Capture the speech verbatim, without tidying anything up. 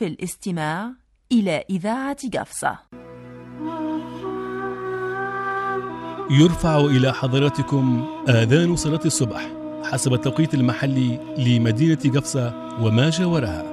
في الاستماع إلى إذاعة قفصة. يرفع إلى حضراتكم آذان صلاة الصبح حسب التوقيت المحلي لمدينة قفصة وما جاورها.